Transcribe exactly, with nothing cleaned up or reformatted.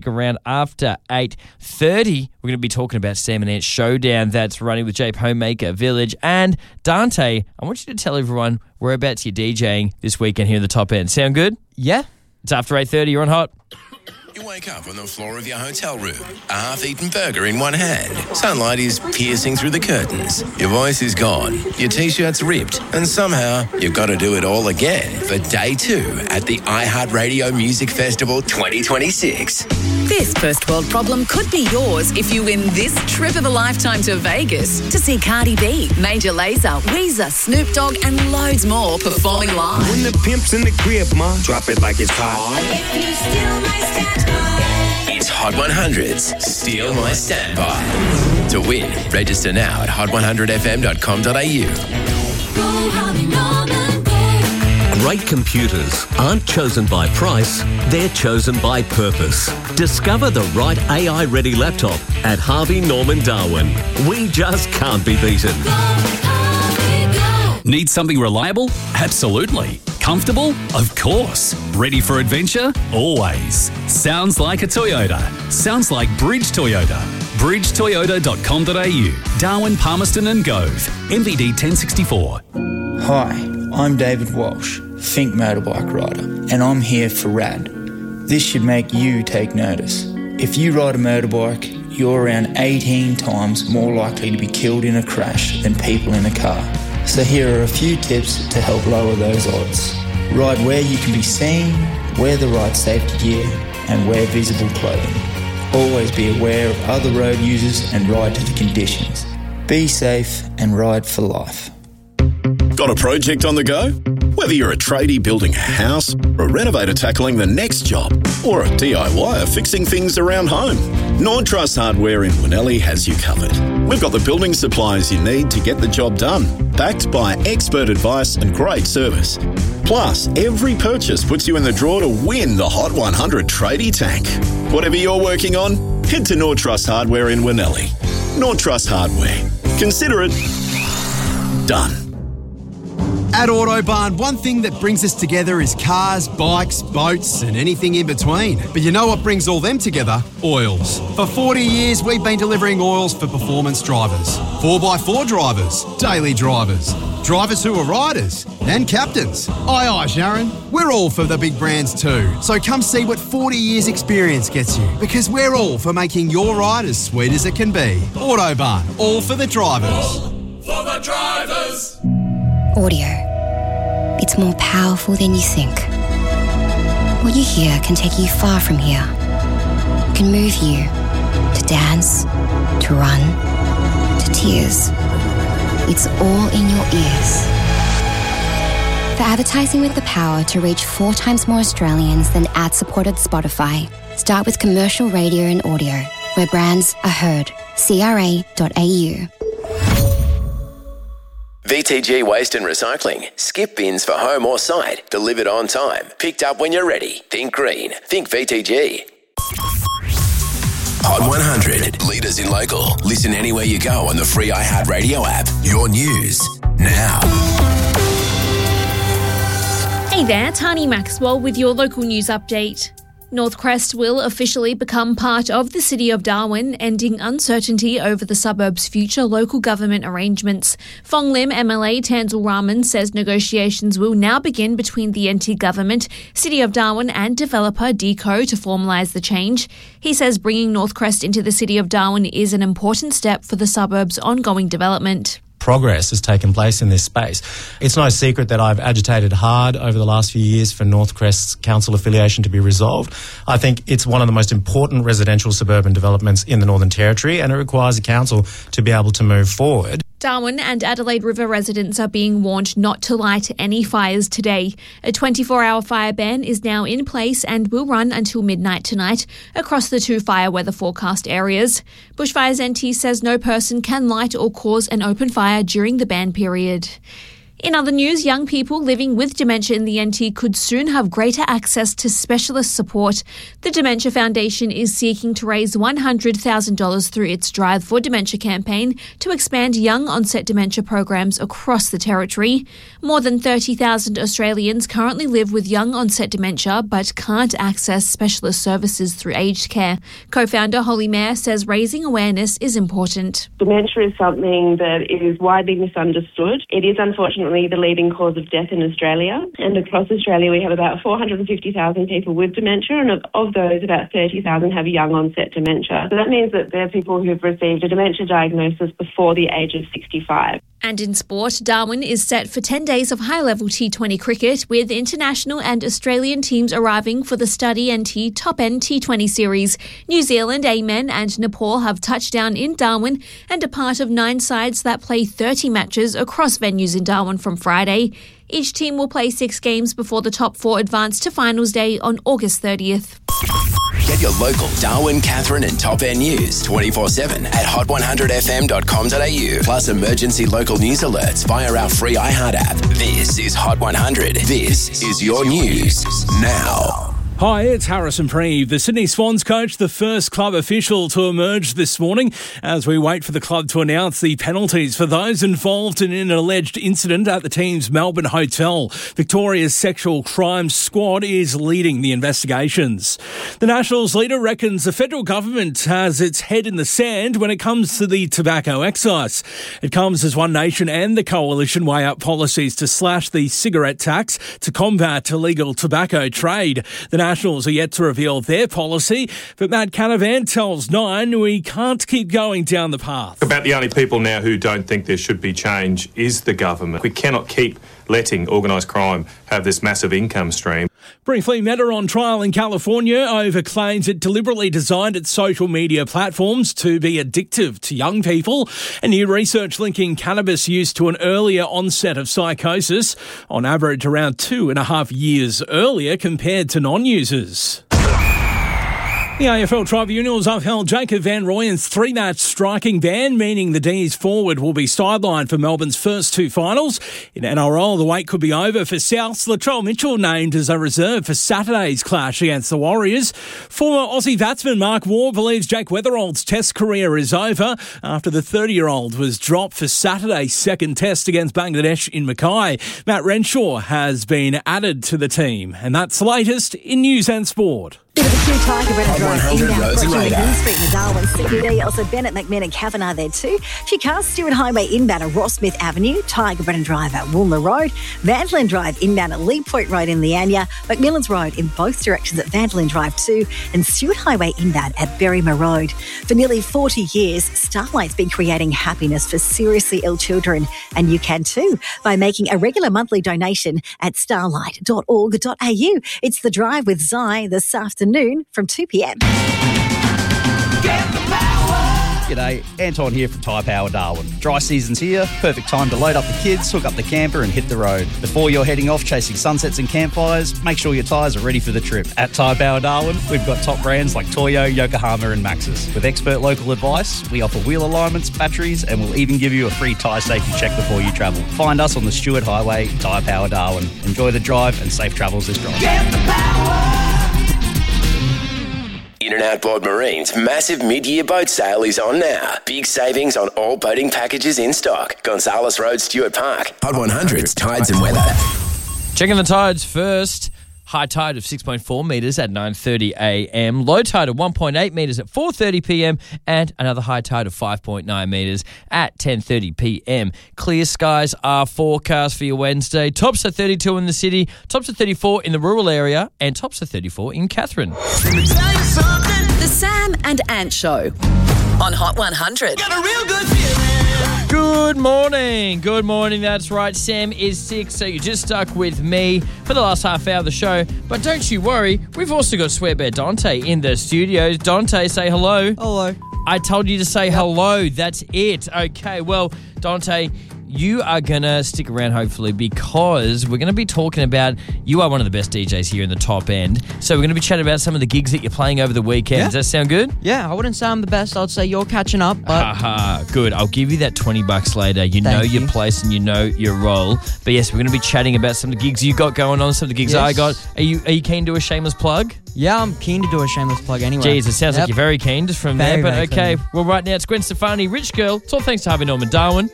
around after eight thirty. We're going to be talking about Sam and Ant Showdown that's running with Jape Homemaker Village. And Dante, I want you to tell everyone whereabouts you're DJing this weekend here in the Top End. Sound good? Yeah. It's after eight thirty. You're on Hot. You wake up on the floor of your hotel room, a half-eaten burger in one hand. Sunlight is piercing through the curtains. Your voice is gone, your T-shirt's ripped, and somehow you've got to do it all again for day two at the iHeartRadio Music Festival twenty twenty-six. This first world problem could be yours if you win this trip of a lifetime to Vegas to see Cardi B, Major Lazer, Weezer, Snoop Dogg, and loads more performing live. When the pimp's in the crib, ma, drop it like it's hot. If you steal my standby. It's Hot one hundred's Steal My Standby. To win, register now at hot one hundred f m dot com dot a u. Great computers aren't chosen by price, they're chosen by purpose. Discover the right A I-ready laptop at Harvey Norman Darwin. We just can't be beaten. Need something reliable? Absolutely. Comfortable? Of course. Ready for adventure? Always. Sounds like a Toyota. Sounds like Bridge Toyota. bridge toyota dot com dot a u. Darwin, Palmerston and Gove. M V D ten sixty-four. Hi, I'm David Walsh, Think Motorbike Rider, and I'm here for R A D. This should make you take notice. If you ride a motorbike, you're around eighteen times more likely to be killed in a crash than people in a car. So here are a few tips to help lower those odds. Ride where you can be seen, wear the right safety gear, and wear visible clothing. Always be aware of other road users and ride to the conditions. Be safe and ride for life. Got a project on the go? Whether you're a tradie building a house, or a renovator tackling the next job, or a DIYer fixing things around home, Nord Truss Hardware in Winnelli has you covered. We've got the building supplies you need to get the job done, backed by expert advice and great service. Plus, every purchase puts you in the draw to win the Hot one hundred Tradie Tank. Whatever you're working on, head to Nord Truss Hardware in Winnelli. Nord Truss Hardware. Consider it done. At Autobarn, one thing that brings us together is cars, bikes, boats and anything in between. But you know what brings all them together? Oils. For forty years, we've been delivering oils for performance drivers, four by four drivers, daily drivers, drivers who are riders and captains. Aye, aye, Sharon. We're all for the big brands too. So come see what forty years experience gets you, because we're all for making your ride as sweet as it can be. Autobarn, all for the drivers. All for the drivers. Audio. It's more powerful than you think. What you hear can take you far from here. It can move you to dance, to run, to tears. It's all in your ears. For advertising with the power to reach four times more Australians than ad-supported Spotify, start with commercial radio and audio, where brands are heard. C R A dot A U. V T G Waste and Recycling. Skip bins for home or site. Delivered on time. Picked up when you're ready. Think green. Think V T G. Hot one hundred. Leaders in local. Listen anywhere you go on the free iHeartRadio app. Your news now. Hey there, Tani Maxwell with your local news update. Northcrest will officially become part of the City of Darwin, ending uncertainty over the suburb's future local government arrangements. Fong Lim M L A Tanzil Rahman says negotiations will now begin between the N T government, City of Darwin and developer Deco to formalise the change. He says bringing Northcrest into the City of Darwin is an important step for the suburb's ongoing development. Progress has taken place in this space. It's no secret that I've agitated hard over the last few years for Northcrest's council affiliation to be resolved. I think it's one of the most important residential suburban developments in the Northern Territory, and it requires the council to be able to move forward. Darwin and Adelaide River residents are being warned not to light any fires today. A twenty-four hour fire ban is now in place and will run until midnight tonight across the two fire weather forecast areas. Bushfires N T says no person can light or cause an open fire during the ban period. In other news, young people living with dementia in the N T could soon have greater access to specialist support. The Dementia Foundation is seeking to raise one hundred thousand dollars through its Drive for Dementia campaign to expand young onset dementia programs across the territory. More than thirty thousand Australians currently live with young onset dementia but can't access specialist services through aged care. Co-founder Holly Mayer says raising awareness is important. Dementia is something that is widely misunderstood. It is unfortunately the leading cause of death in Australia, and across Australia we have about four hundred fifty thousand people with dementia, and of, of those about thirty thousand have young onset dementia. So that means that they're people who've received a dementia diagnosis before the age of sixty-five. And in sport, Darwin is set for ten days of high-level T twenty cricket, with international and Australian teams arriving for the Study N T Top-End T twenty series. New Zealand, Amen and Nepal have touched down in Darwin and are part of nine sides that play thirty matches across venues in Darwin from Friday. Each team will play six games before the top four advance to finals day on August thirtieth. Get your local Darwin, Catherine and Top End news twenty-four seven at hot one hundred f m dot com dot a u. Plus emergency local news alerts via our free iHeart app. This is Hot one hundred. This is your news now. Hi, it's Harrison Preeve. The Sydney Swans coach, the first club official to emerge this morning as we wait for the club to announce the penalties for those involved in an alleged incident at the team's Melbourne hotel. Victoria's Sexual Crimes Squad is leading the investigations. The Nationals leader reckons the federal government has its head in the sand when it comes to the tobacco excise. It comes as One Nation and the Coalition weigh up policies to slash the cigarette tax to combat illegal tobacco trade. The Nationals are yet to reveal their policy, but Matt Canavan tells Nine we can't keep going down the path. About the only people now who don't think there should be change is the government. We cannot keep letting organised crime have this massive income stream. Briefly, Meta on trial in California over claims it deliberately designed its social media platforms to be addictive to young people. And new research linking cannabis use to an earlier onset of psychosis, on average around two and a half years earlier compared to non-users. The A F L Tribunals upheld Jacob Van Rooyen's three-match striking ban, meaning the D's forward will be sidelined for Melbourne's first two finals. In N R L, the wait could be over for South's Latrell Mitchell named as a reserve for Saturday's clash against the Warriors. Former Aussie batsman Mark Waugh believes Jake Weatherald's test career is over after the thirty-year-old was dropped for Saturday's second test against Bangladesh in Mackay. Matt Renshaw has been added to the team, and that's the latest in news and sport. Bit of a cute Tiger Brennan Drive inbound approaching McGinn Street in the Darwin C B D. Also Bennett, McMinn and Kavanagh there too. Few cars, Stewart Highway inbound at Ross Smith Avenue, Tiger Brennan Drive at Woolner Road, Vandalin Drive inbound at Lee Point Road in Leanya, McMillan's Road in both directions at Vandalin Drive too, and Stewart Highway inbound at Berrima Road. For nearly forty years, Starlight's been creating happiness for seriously ill children, and you can too by making a regular monthly donation at starlight dot org dot a u. It's The Drive with Zai this afternoon from two p.m. G'day, Anton here from Tyre Power Darwin. Dry season's here, perfect time to load up the kids, hook up the camper and hit the road. Before you're heading off chasing sunsets and campfires, make sure your tyres are ready for the trip. At Tyre Power Darwin, we've got top brands like Toyo, Yokohama and Maxxis. With expert local advice, we offer wheel alignments, batteries and we'll even give you a free tyre safety check before you travel. Find us on the Stewart Highway, Tyre Power Darwin. Enjoy the drive and safe travels this drive. Get the power! In and Outboard Marine's massive mid-year boat sale is on now. Big savings on all boating packages in stock. Gonzales Road, Stuart Park. Hot one hundred's Tides and Weather. Checking the tides first. High tide of six point four metres at nine thirty a m. Low tide of one point eight metres at four thirty p m. And another high tide of five point nine metres at ten thirty p m. Clear skies are forecast for your Wednesday. Tops are thirty-two in the city, tops are thirty-four in the rural area, and tops are thirty-four in Catherine. The Sam and Ant Show on Hot one hundred. Got a real good feeling. Good morning. Good morning. That's right. Sam is sick, so you're just stuck with me for the last half hour of the show. But don't you worry. We've also got Swearbear Dante in the studios. Dante, say hello. Hello. I told you to say hello. That's it. Okay, well, Dante, you are going to stick around, hopefully, because we're going to be talking about, you are one of the best D Js here in the top end. So we're going to be chatting about some of the gigs that you're playing over the weekend. Yeah. Does that sound good? Yeah, I wouldn't say I'm the best. I'd say you're catching up. But Haha, good. I'll give you that twenty bucks later. You Thank know you. your place and you know your role. But yes, we're going to be chatting about some of the gigs you got going on, some of the gigs Yes. I got. Are you are you keen to do a shameless plug? Yeah, I'm keen to do a shameless plug anyway. Jeez, it sounds Yep. like you're very keen just from Very, there. But very okay, keen. well, right now it's Gwen Stefani, Rich Girl. It's all thanks to Harvey Norman Darwin.